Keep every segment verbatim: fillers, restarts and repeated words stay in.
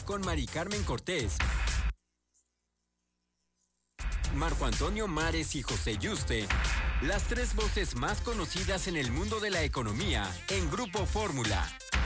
con Mari Carmen Cortés, Marco Antonio Mares y José Yuste, las tres voces más conocidas en el mundo de la economía en Grupo Fórmula.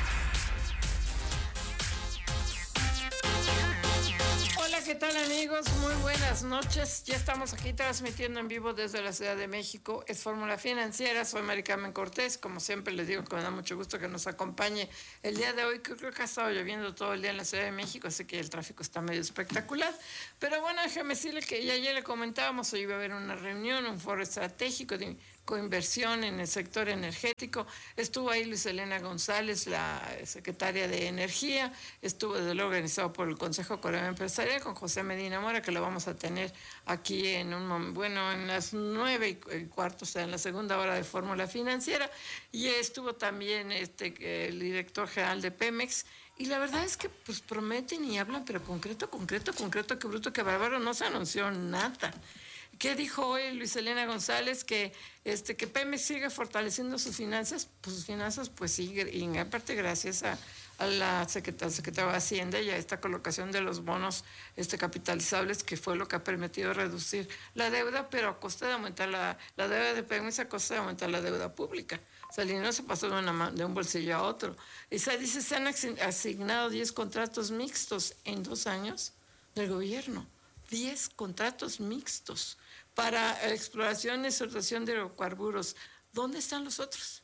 ¿Qué tal, amigos? Muy buenas noches. Ya estamos aquí transmitiendo en vivo desde la Ciudad de México. Es Fórmula Financiera. Soy Mari Carmen Cortés. Como siempre les digo que me da mucho gusto que nos acompañe el día de hoy, que creo que ha estado lloviendo todo el día en la Ciudad de México, así que el tráfico está medio espectacular. Pero bueno, déjeme decirle que ya ayer le comentábamos, hoy iba a haber una reunión, un foro estratégico de coinversión en el sector energético. Estuvo ahí Luis Elena González, la secretaria de Energía. Estuvo desde luego organizado por el Consejo Coreano Empresarial con José Medina Mora, que lo vamos a tener aquí en un momento, bueno, en las nueve y cuarto, o sea, en la segunda hora de Fórmula Financiera. Y estuvo también este el director general de Pemex. Y la verdad es que pues prometen y hablan, pero concreto, concreto, concreto, qué bruto, qué bárbaro, no se anunció nada. ¿Qué dijo hoy Luis Elena González? Que este que Pemex sigue fortaleciendo sus finanzas, pues sus finanzas pues sigue, y aparte gracias a, a la secretaria, secretaria de Hacienda y a esta colocación de los bonos este capitalizables, que fue lo que ha permitido reducir la deuda, pero a costa de aumentar la, la deuda de Pemex, a costa de aumentar la deuda pública. O sea, el dinero se pasó de, una, de un bolsillo a otro. Y se dice, se han asignado diez contratos mixtos en dos años del gobierno. diez contratos mixtos para exploración y explotación de hidrocarburos. ¿Dónde están los otros?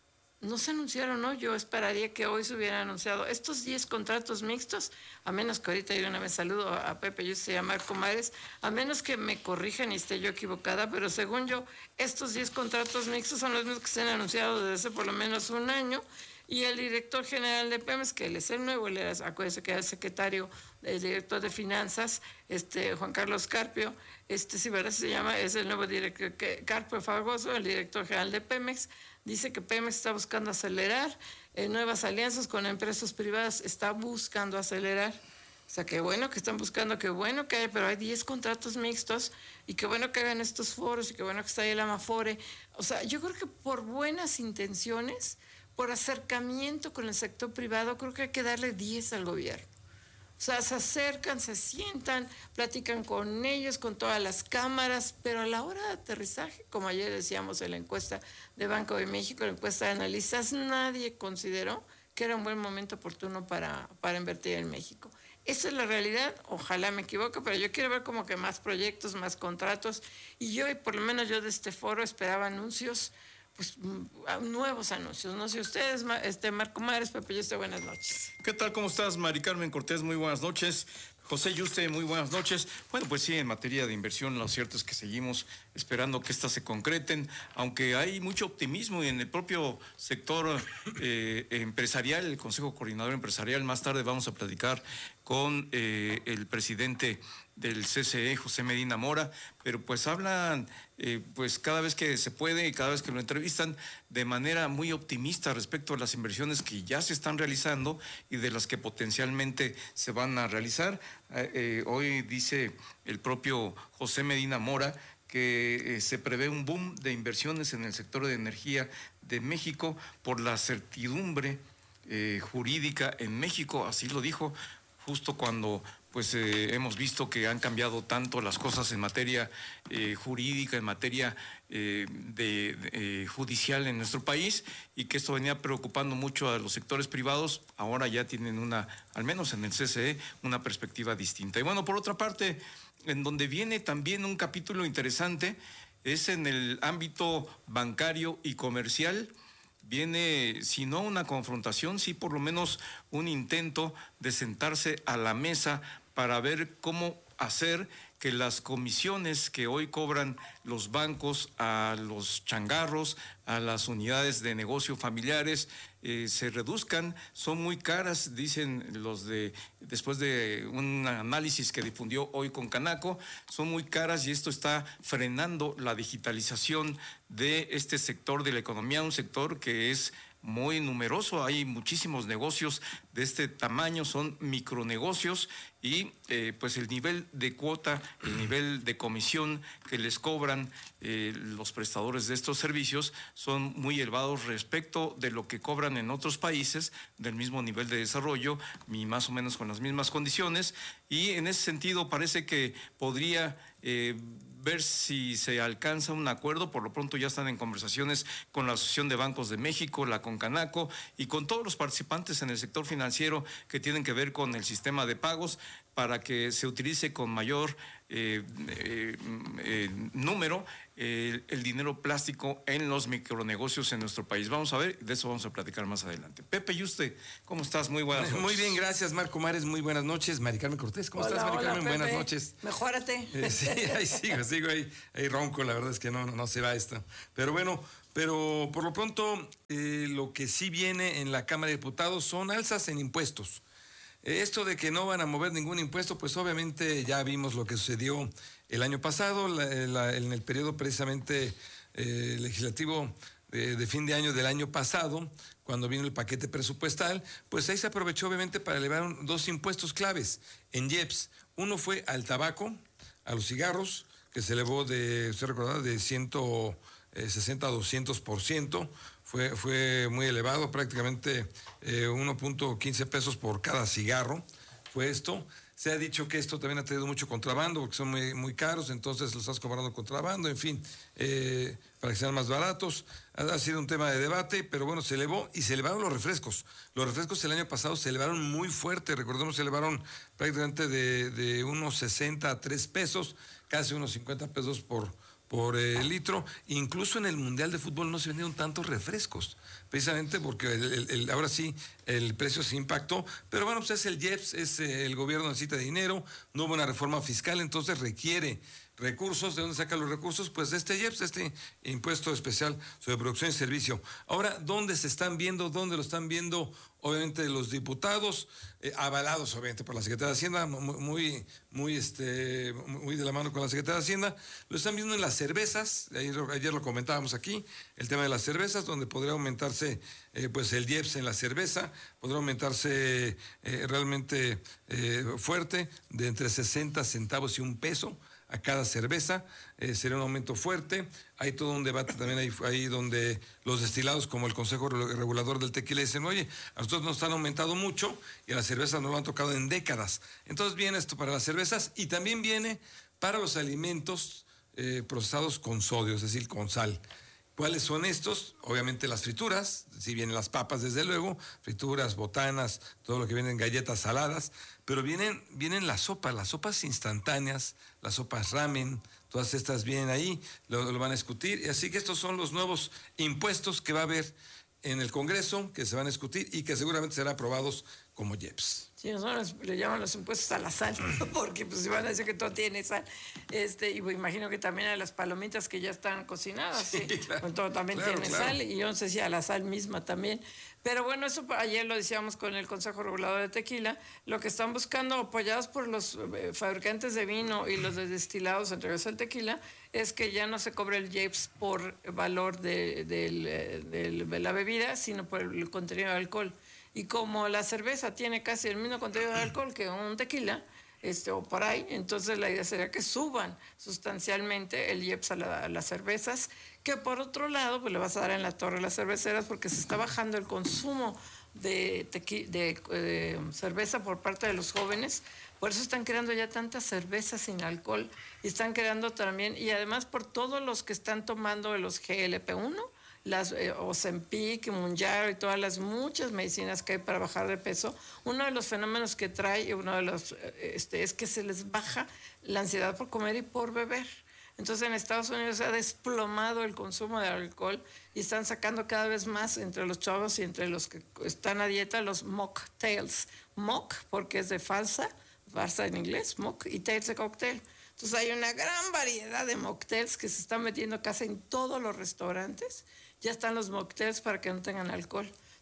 No se anunciaron, ¿no? Yo esperaría que hoy se hubieran anunciado estos diez contratos mixtos, a menos que ahorita yo una vez saludo a Pepe, yo se llama Marco Mares, a menos que me corrijan y esté yo equivocada, pero según yo, estos diez contratos mixtos son los mismos que se han anunciado desde hace por lo menos un año. Y el director general de Pemex, que él es el nuevo, él era, acuérdense que era el secretario, el director de finanzas, este Juan Carlos Carpio, este sí, ¿verdad? Se llama, es el nuevo director, Carpio Fagoso, el director general de Pemex, dice que Pemex está buscando acelerar eh, nuevas alianzas con empresas privadas, está buscando acelerar. O sea, qué bueno que están buscando, qué bueno que hay, pero hay diez contratos mixtos, y qué bueno que hagan estos foros, y qué bueno que está ahí el Amafore. O sea, yo creo que por buenas intenciones, por acercamiento con el sector privado, creo que hay que darle diez al gobierno. O sea, se acercan, se sientan, platican con ellos, con todas las cámaras, pero a la hora de aterrizaje, como ayer decíamos en la encuesta de Banco de México, la encuesta de analistas, nadie consideró que era un buen momento oportuno para, para invertir en México. Esa es la realidad, ojalá me equivoque, pero yo quiero ver como que más proyectos, más contratos, y yo, y por lo menos yo de este foro esperaba anuncios, pues nuevos anuncios. No sé ustedes, este Marco Mares, Pepe Yuste, buenas noches. ¿Qué tal? ¿Cómo estás, Mari Carmen Cortés? Muy buenas noches. José Yuste, muy buenas noches. Bueno, pues sí, en materia de inversión, lo cierto es que seguimos esperando que estas se concreten, aunque hay mucho optimismo en el propio sector eh, empresarial, el Consejo Coordinador Empresarial. Más tarde vamos a platicar con eh, el presidente del C C E, José Medina Mora, pero pues hablan eh, pues cada vez que se puede y cada vez que lo entrevistan de manera muy optimista respecto a las inversiones que ya se están realizando y de las que potencialmente se van a realizar. Eh, eh, hoy dice el propio José Medina Mora que eh, se prevé un boom de inversiones en el sector de energía de México por la certidumbre eh, jurídica en México, así lo dijo, justo cuando pues eh, hemos visto que han cambiado tanto las cosas en materia eh, jurídica, en materia eh, de, de eh, judicial en nuestro país, y que esto venía preocupando mucho a los sectores privados. Ahora ya tienen una, al menos en el C C E, una perspectiva distinta. Y bueno, por otra parte, en donde viene también un capítulo interesante, es en el ámbito bancario y comercial. Viene, si no una confrontación, sí por lo menos un intento de sentarse a la mesa para ver cómo hacer que las comisiones que hoy cobran los bancos a los changarros, a las unidades de negocio familiares, eh, se reduzcan. Son muy caras, dicen los de, después de un análisis que difundió hoy con Canaco, son muy caras, y esto está frenando la digitalización de este sector de la economía, un sector que es muy numeroso. Hay muchísimos negocios de este tamaño, son micronegocios, y eh, pues el nivel de cuota, el nivel de comisión que les cobran eh, los prestadores de estos servicios son muy elevados respecto de lo que cobran en otros países del mismo nivel de desarrollo y más o menos con las mismas condiciones, y en ese sentido parece que podría eh, ver si se alcanza un acuerdo. Por lo pronto ya están en conversaciones con la Asociación de Bancos de México, la Concanaco, y con todos los participantes en el sector financiero que tienen que ver con el sistema de pagos, para que se utilice con mayor eh, eh, eh, número eh, el dinero plástico en los micronegocios en nuestro país. Vamos a ver, de eso vamos a platicar más adelante. Pepe Yuste, ¿cómo estás? Muy buenas noches. Muy bien, gracias, Marco Mares, muy buenas noches. Mari Carmen Cortés, ¿cómo Hola, estás, Mari hola, Carmen? Pepe. Buenas noches. Mejórate. Eh, sí, ahí sigo, sigo ahí, ahí ronco, la verdad es que no, no, no se va esto. Pero bueno, pero por lo pronto eh, lo que sí viene en la Cámara de Diputados son alzas en impuestos. Esto de que no van a mover ningún impuesto, pues obviamente ya vimos lo que sucedió el año pasado, la, la, en el periodo precisamente eh, legislativo de, de fin de año del año pasado, cuando vino el paquete presupuestal, pues ahí se aprovechó obviamente para elevar un, dos impuestos claves en I E P S. Uno fue al tabaco, a los cigarros, que se elevó de, usted recordará, de ciento sesenta a doscientos por ciento. Fue, fue muy elevado, prácticamente eh, uno punto quince pesos por cada cigarro fue esto. Se ha dicho que esto también ha traído mucho contrabando, porque son muy, muy caros, entonces los estás cobrando contrabando, en fin, eh, para que sean más baratos. Ha, ha sido un tema de debate, pero bueno, se elevó y se elevaron los refrescos. Los refrescos el año pasado se elevaron muy fuerte, recordemos, se elevaron prácticamente de, de unos sesenta a tres pesos, casi unos cincuenta pesos por por eh, litro. Incluso en el Mundial de Fútbol no se vendieron tantos refrescos, precisamente porque el, el, el, ahora sí el precio se impactó, pero bueno, pues es el I E P S, es, eh, el gobierno necesita dinero, no hubo una reforma fiscal, entonces requiere recursos. ¿De dónde saca los recursos? Pues de este I E P S, este impuesto especial sobre producción y servicio. Ahora, ¿dónde se están viendo? ¿Dónde lo están viendo? Obviamente los diputados, eh, avalados obviamente por la Secretaría de Hacienda, muy, muy, muy, este, muy de la mano con la Secretaría de Hacienda, lo están viendo en las cervezas. Ayer, ayer lo comentábamos aquí, el tema de las cervezas, donde podría aumentarse eh, pues el I E P S en la cerveza, podría aumentarse eh, realmente eh, fuerte, de entre sesenta centavos y un peso a cada cerveza. Eh, sería un aumento fuerte. Hay todo un debate también ahí, ahí donde los destilados, como el Consejo Regulador del Tequila, dicen, oye, a nosotros nos han aumentado mucho y a las cervezas no lo han tocado en décadas. Entonces viene esto para las cervezas y también viene para los alimentos eh, procesados con sodio, es decir, con sal. ¿Cuáles son estos? Obviamente las frituras, si vienen las papas, desde luego, frituras, botanas, todo lo que vienen, galletas saladas, pero vienen, vienen las sopas, las sopas instantáneas, las sopas ramen, todas estas vienen ahí, lo, lo van a discutir, y así que estos son los nuevos impuestos que va a haber en el Congreso, que se van a discutir y que seguramente serán aprobados como I E P S. Sí, nosotros le llaman los impuestos a la sal, porque pues van a decir que todo tiene sal. Este, y pues, imagino que también a las palomitas que ya están cocinadas, sí, ¿sí? Claro, todo también claro, tiene claro. sal, y yo no sé si a la sal misma también. Pero bueno, eso ayer lo decíamos con el Consejo Regulador de Tequila, lo que están buscando, apoyados por los eh, fabricantes de vino y los de destilados, entre ellos el tequila, es que ya no se cobre el I E P S por valor de, de, de, de, de la bebida, sino por el contenido de alcohol. Y como la cerveza tiene casi el mismo contenido de alcohol que un tequila, este, o por ahí, entonces la idea sería que suban sustancialmente el I E P S a, la, a las cervezas, que por otro lado, pues le vas a dar en la torre a las cerveceras, porque se está bajando el consumo de, tequi, de, de cerveza por parte de los jóvenes. Por eso están creando ya tantas cervezas sin alcohol, y están creando también, y además por todos los que están tomando los G L P uno, las eh, Ozempic, Mounjaro y todas las muchas medicinas que hay para bajar de peso. Uno de los fenómenos que trae, uno de los, este, es que se les baja la ansiedad por comer y por beber. Entonces en Estados Unidos se ha desplomado el consumo de alcohol y están sacando cada vez más entre los chavos y entre los que están a dieta los mocktails. Mock porque es de falsa, falsa en inglés, mock, y tails de cóctel. Entonces hay una gran variedad de mocktails que se están metiendo casi en todos los restaurantes. Ya están los mocktails para que no tengan alcohol.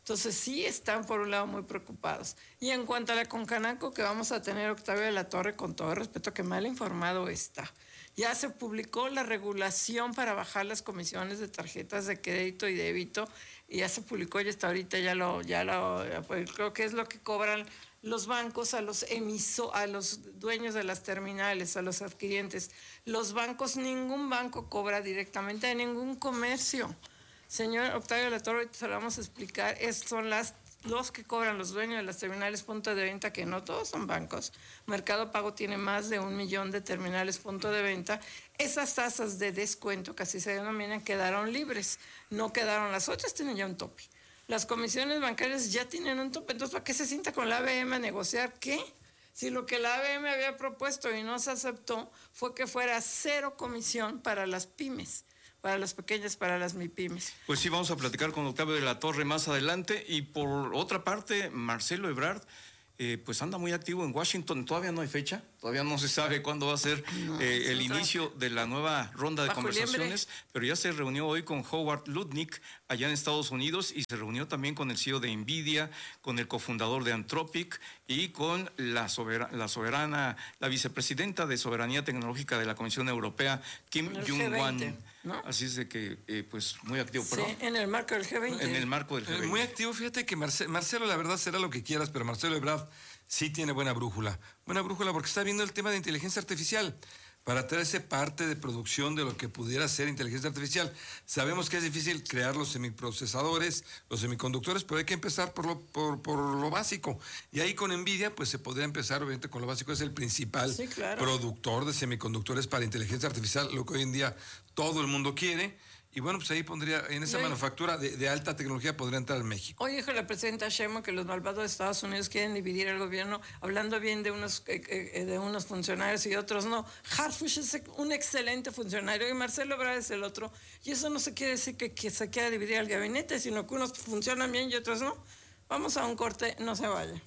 Entonces sí están por un lado muy preocupados. Y en cuanto a la Concanaco que vamos a tener, Octavio de la Torre, con todo respeto, que mal informado está. Ya se publicó la regulación para bajar las comisiones de tarjetas de crédito y débito, y ya se publicó, y hasta ahorita ya lo, ya lo, pues creo que es lo que cobran los bancos a los emiso, a los dueños de las terminales, a los adquirientes. Los bancos, ningún banco cobra directamente a ningún comercio. Señor Octavio de la Torre, ahorita se lo vamos a explicar, es, son las, los que cobran los dueños de las terminales punto de venta, que no todos son bancos. Mercado Pago tiene más de un millón de terminales punto de venta. Esas tasas de descuento, que así se denominan, quedaron libres. No quedaron, las otras tienen ya un tope. Las comisiones bancarias ya tienen un tope. Entonces, ¿para qué se sienta con la A B M a negociar qué? Si lo que la A B M había propuesto y no se aceptó fue que fuera cero comisión para las pymes, para las pequeñas, para las MIPYMES. Pues sí, vamos a platicar con Octavio de la Torre más adelante. Y por otra parte, Marcelo Ebrard, eh, pues anda muy activo en Washington. Todavía no hay fecha, todavía no se sabe cuándo va a ser no, eh, el inicio de la nueva ronda de conversaciones, pero ya se reunió hoy con Howard Lutnick allá en Estados Unidos, y se reunió también con el C E O de Nvidia, con el cofundador de Anthropic y con la soberana, la soberana, la vicepresidenta de Soberanía Tecnológica de la Comisión Europea, Kim Jong-un. ¿No? Así es de que, eh, pues, muy activo. Sí, perdón. en el marco del G veinte. En el marco del G veinte. Muy activo, fíjate que Marce, Marcelo, la verdad, será lo que quieras, pero Marcelo Ebrard sí tiene buena brújula. Buena brújula porque está viendo el tema de inteligencia artificial, para traerse parte de producción de lo que pudiera ser inteligencia artificial. Sabemos que es difícil crear los semiprocesadores, los semiconductores, pero hay que empezar por lo, por, por lo básico. Y ahí con Nvidia, pues se podría empezar, obviamente, con lo básico. Es el principal sí, claro. productor de semiconductores para inteligencia artificial, lo que hoy en día todo el mundo quiere. Y bueno, pues ahí pondría, en esa Oye, manufactura de, de alta tecnología podría entrar en México. Hoy dijo la presidenta Sheinbaum que los malvados de Estados Unidos quieren dividir el gobierno, hablando bien de unos, eh, eh, de unos funcionarios y de otros no. Harfuch es un excelente funcionario y Marcelo Ebrard es el otro. Y eso no se quiere decir que, que se quiera dividir el gabinete, sino que unos funcionan bien y otros no. Vamos a un corte, no se vaya.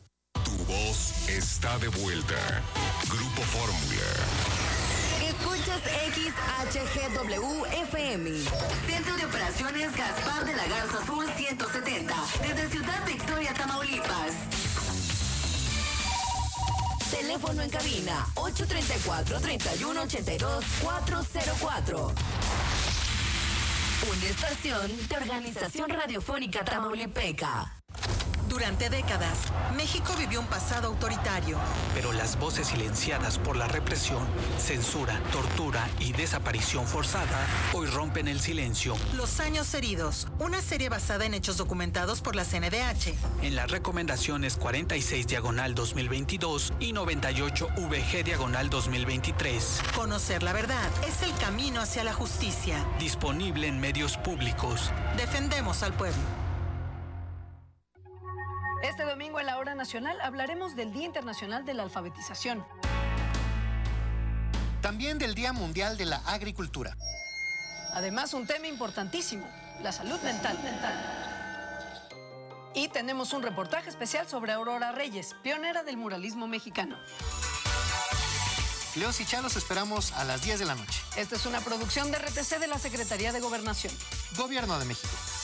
Tu voz está de vuelta. Grupo Fórmula. Escuchas X H G W F M. Centro de Operaciones Gaspar de la Garza Sur ciento setenta. Desde Ciudad Victoria, Tamaulipas. Teléfono en cabina ocho tres cuatro, tres uno ocho dos, cuatro cero cuatro. Una estación de Organización Radiofónica Tamaulipeca. Durante décadas, México vivió un pasado autoritario. Pero las voces silenciadas por la represión, censura, tortura y desaparición forzada hoy rompen el silencio. Los años heridos, una serie basada en hechos documentados por la C N D H. En las recomendaciones cuarenta y seis diagonal dos mil veintidós y noventa y ocho V G diagonal dos mil veintitrés. Conocer la verdad es el camino hacia la justicia. Disponible en medios públicos. Defendemos al pueblo. Este domingo en la Hora Nacional hablaremos del Día Internacional de la Alfabetización. También del Día Mundial de la Agricultura. Además, un tema importantísimo, la salud mental. mental. Y tenemos un reportaje especial sobre Aurora Reyes, pionera del muralismo mexicano. Leos y Chá los esperamos a las diez de la noche. Esta es una producción de R T C de la Secretaría de Gobernación. Gobierno de México.